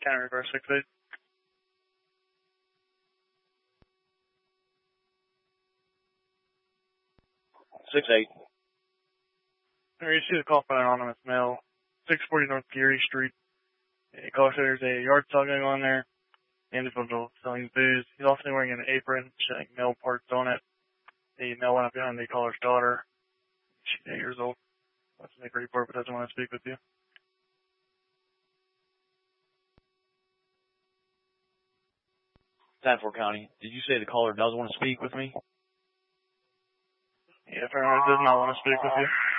County reverse 6-8. You see the call from an anonymous male, 640 North Geary Street. A caller said there's a yard sale going on there. The individual selling booze. He's also wearing an apron, showing male parts on it. The male went up behind the caller's daughter. She's 8 years old. Wants to make a report, but doesn't want to speak with you. Sanford County. Did you say the caller does want to speak with me? Yeah, apparently does not want to speak with you.